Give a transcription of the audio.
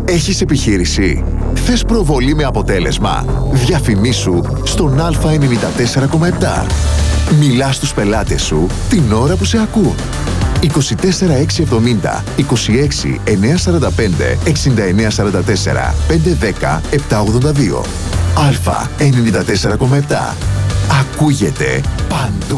Έχεις επιχείρηση? Θες προβολή με αποτέλεσμα? Διαφημίσου στον Α94,7. Μιλά στους πελάτες σου την ώρα που σε ακούν. 24670 26 945 6944 510 782. Α94,7. Ακούγεται παντού.